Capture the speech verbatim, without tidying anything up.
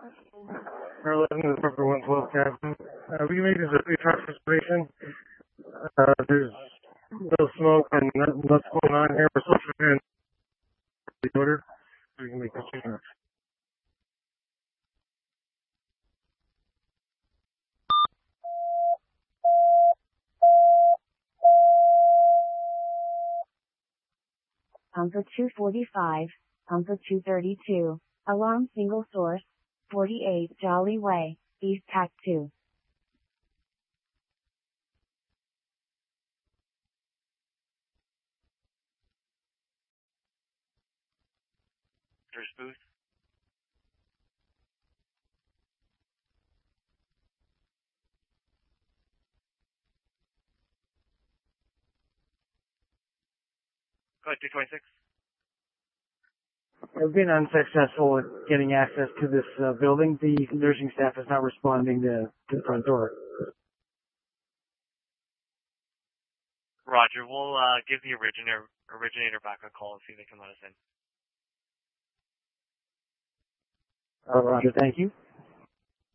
Or eleven to the Pepper one twelve Captain. Uh, we can make this a three truck situation. Uh, there's no smoke and nothing what's going on here. We're supposed to in the order. So we can make this two trucks. Pumper two forty-five, Pumper two thirty-two, alarm single source, forty-eight Jolly Way, East Tac two. There's booth. Go ahead, two twenty-six. I've been unsuccessful at getting access to this uh, building. The nursing staff is not responding to, to the front door. Roger, we'll uh, give the originator, originator back a call and see if they can let us in. Uh, Roger, thank you.